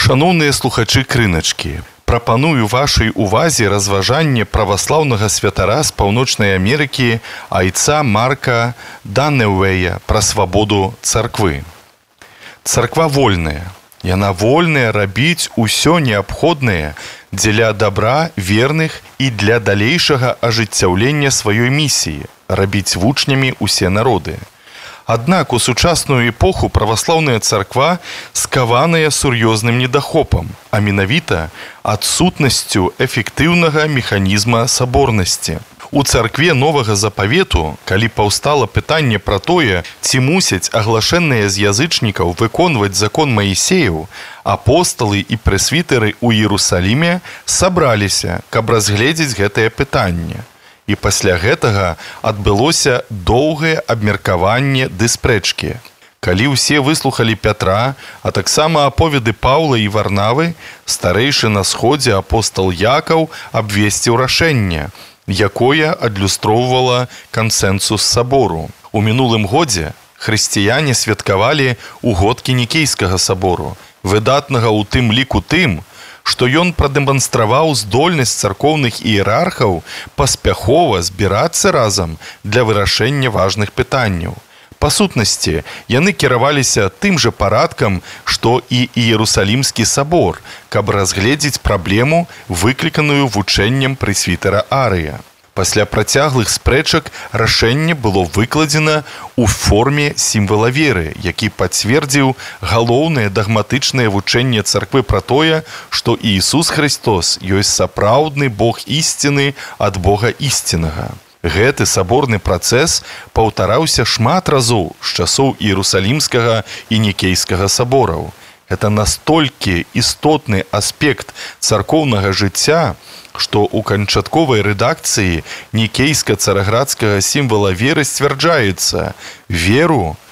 Шаноўныя слухачы крыначкі, прапаную вашай увазе разважанне праваслаўнага святара з Паўночнай Амерыкі айца Марка Даннеуэя пра свабоду царквы. Царква вольная. Яна вольная рабіць усё неабходнае дзеля дабра верных і для далейшага ажыццяўлення сваёй місіі рабіць вучнямі усе народы. Аднак у сучасную эпоху праваслаўная царква скаваная сур'ёзным недахопам, а менавіта адсутнасцю эфектыўнага механізма саборнасці. У царкве новага запавету, калі паўстала пытанне пра тое, ці мусяць аглашэнныя з язычнікаў выконваць закон Маісеяў, апосталы і прэсвітэры ў Іерусаліме сабраліся, каб разгледзець гэтае пытанне. І пасля гэтага адбылося доўгае абмеркаванне ды спрэчкі. Калі ўсе выслухалі Пятра, а таксама аповеды Паўла і Варнавы, старэйшы на сходзе апостал Якаў абвесціў рашэнне, якое адлюстроўвала кансэнсус сабору. У мінулым годзе хрысціяне святкавалі угодкі Нікейскага сабору, выдатнага ў тым ліку тым, што ён прадэманстраваў здольнасць царкоўных іерархаў паспяхова збірацца разам для вырашэння важных пытанняў. Па сутнасці, яны кіраваліся тым жа парадкам, што і Іерусалімскі сабор, каб разгледзець праблему, выкліканую вучэннем прэсвітэра Арыя. Пасля працяглых спрэчак рашэнне было выкладзена ў форме сімвала веры, які пацвердзіў галоўнае дагматычнае вучэнне царквы пра тое, што Ісус Христос ёсць сапраўдны Бог ісціны ад Бога ісцінага. Гэты саборны працэс паўтараўся шмат разоў з часоў Іерусалімскага і Нікейскага сабораў. Гэта настолькі істотны аспект царкоўнага жыцця, што ў канчатковай рэдакцыі нікейска-цараградскага сімвала веры сцвярджаецца: веру